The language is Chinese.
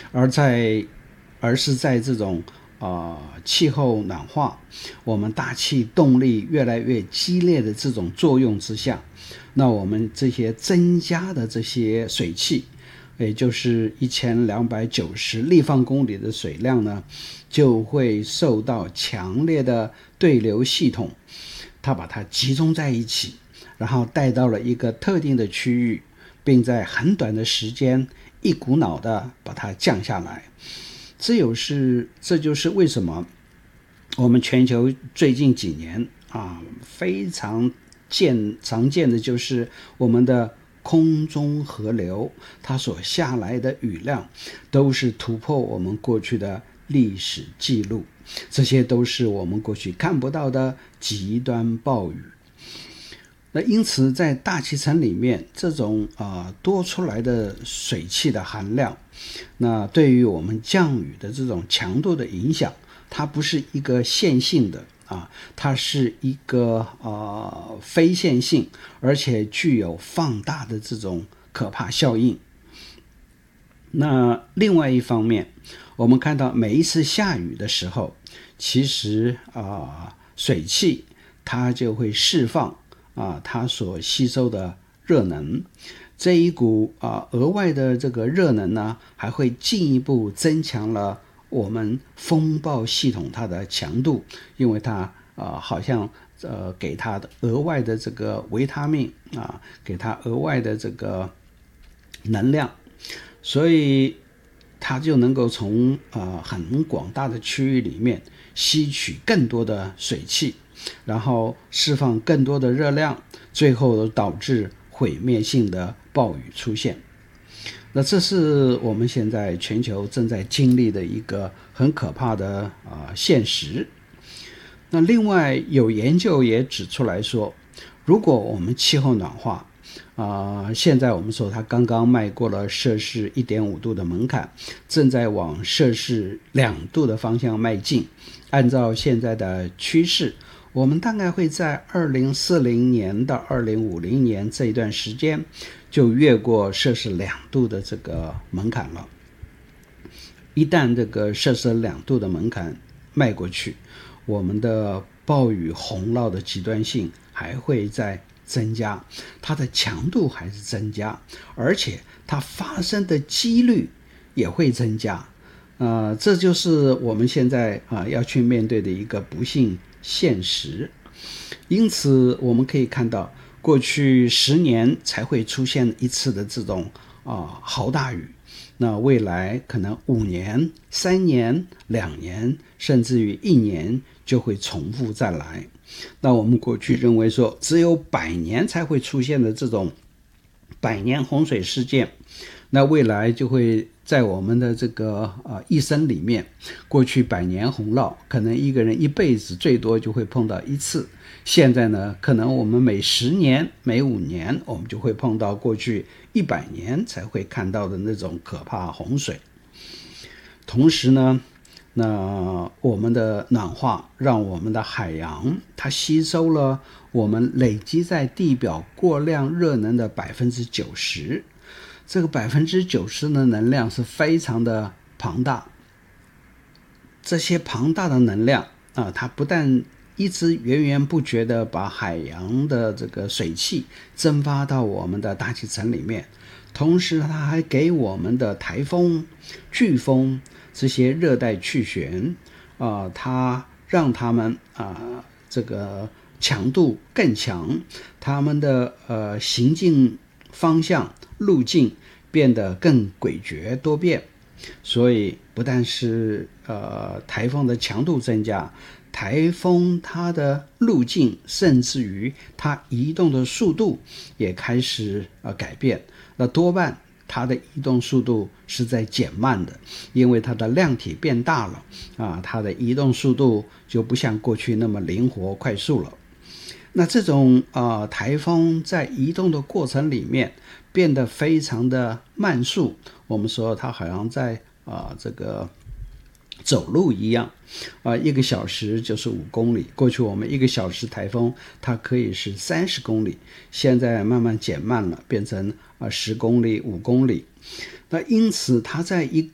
而是在这种气候暖化，我们大气动力越来越激烈的这种作用之下，那我们这些增加的这些水汽，也就是1290立方公里的水量呢，就会受到强烈的对流系统，它把它集中在一起，然后带到了一个特定的区域，并在很短的时间一股脑的把它降下来。这就是为什么我们全球最近几年非常常见的就是我们的空中河流，它所下来的雨量都是突破我们过去的历史记录，这些都是我们过去看不到的极端暴雨。那因此在大气层里面这种多出来的水汽的含量，那对于我们降雨的这种强度的影响，它不是一个线性的它是一个非线性，而且具有放大的这种可怕效应。那另外一方面，我们看到每一次下雨的时候，其实水汽它就会释放它所吸收的热能，这一股额外的这个热能呢，还会进一步增强了我们风暴系统它的强度，因为它好像给它的额外的这个维他命给它额外的这个能量，所以它就能够从很广大的区域里面吸取更多的水汽，然后释放更多的热量，最后导致毁灭性的暴雨出现。那这是我们现在全球正在经历的一个很可怕的现实。那另外有研究也指出来说，如果我们气候暖化现在我们说它刚刚迈过了摄氏 1.5 度的门槛，正在往摄氏2度的方向迈进。按照现在的趋势，我们大概会在2040年到2050年这一段时间就越过摄氏2度的这个门槛了。一旦这个摄氏2度的门槛迈过去，我们的暴雨洪涝的极端性还会再增加，它的强度还是增加，而且它发生的几率也会增加。这就是我们现在要去面对的一个不幸现实。因此我们可以看到，过去10年才会出现一次的这种豪大雨，那未来可能5年、3年、2年，甚至于1年就会重复再来。那我们过去认为说只有100年才会出现的这种100年洪水事件，那未来就会在我们的这个一生里面，过去100年洪涝可能一个人一辈子最多就会碰到一次，现在呢可能我们每10年每5年我们就会碰到过去100年才会看到的那种可怕洪水。同时呢，那我们的暖化让我们的海洋它吸收了我们累积在地表过量热能的 90%， 这个 90% 的能量是非常的庞大。这些庞大的能量它不但一直源源不绝的把海洋的这个水汽蒸发到我们的大气层里面，同时它还给我们的台风、飓风这些热带气旋它让他们这个强度更强，他们的行进方向路径变得更诡谲多变。所以不但是台风的强度增加，台风它的路径甚至于它移动的速度也开始改变，那多半它的移动速度是在减慢的，因为它的量体变大了它的移动速度就不像过去那么灵活快速了。那这种台风在移动的过程里面变得非常的慢速，我们说它好像在这个走路一样1个小时就是5公里，过去我们1个小时台风它可以是30公里，现在慢慢减慢了，变成10公里5公里。那因此它在一